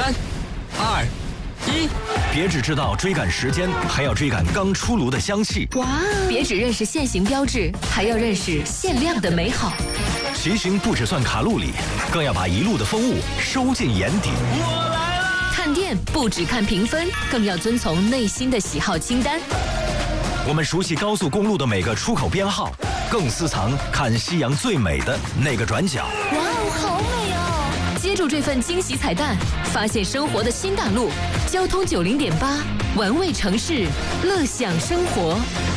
3、2、1， 别只知道追赶时间，还要追赶刚出炉的香气。 哇！别只认识现行标志，还要认识限量的美好。 骑行不只算卡路里，更要把一路的风物收进眼底。 我来啦！ 看店不只看评分，更要遵从内心的喜好清单。 我们熟悉高速公路的每个出口编号，更私藏看夕阳最美的那个转角。 哇哦，好美哦！接住这份惊喜彩蛋，发现生活的新大陆。交通90.8，玩味城市，乐享生活。